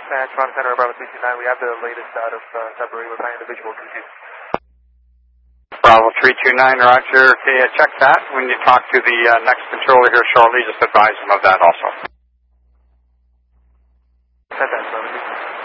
Toronto Center, Bravo 329. We have the latest out of Sudbury. We're planning the visual 2-2. Bravo 329, roger. Okay, check that. When you talk to the next controller here shortly, just advise them of that also. Set that, Bravo 329.